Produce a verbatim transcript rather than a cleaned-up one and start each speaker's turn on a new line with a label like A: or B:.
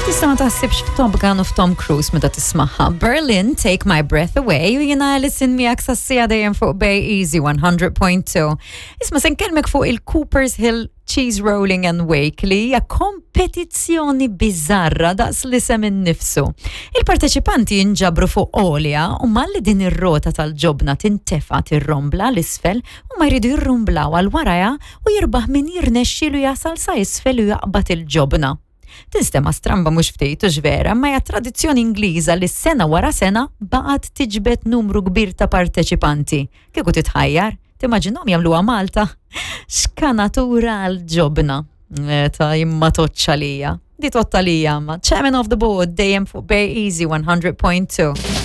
A: Tista' ma taħsibx f'Top Gun u f'Tom Cruise meta tismaħħa. Berlin, Take My Breath Away, u jiena listen miegħek sassija dejjem fuq Bay Easy one hundred point two. Isma' se nkellmek fuq il-Coopers Hill Cheese Rolling and Wake li hija kompetizzjoni biżarra daqs li sem innifsu. Il-parteċipanti jinġabru fuq olja u malli din ir-rota tal-ġobna tintefa' tirrombla l-isfel u ma jridu jirrumblaw għal waraja u jirbaħ min jirnexxielu jasal sa isfel u jaqbad il-ġobna. Tinstema stramba mhux ftit u ġvera, ma hija tradizzjoni Ingliża li sena wara sena baqgħet tiġbed numru kbir ta' parteċipanti. Kieku titħajjar, timmaġinhom jagħmluha Malta. X'kanatura għall-ġobna ta' imma toċċalija. Di tottalija ma. Chairman of the board dejjem fuq Bay Easy one hundred point two.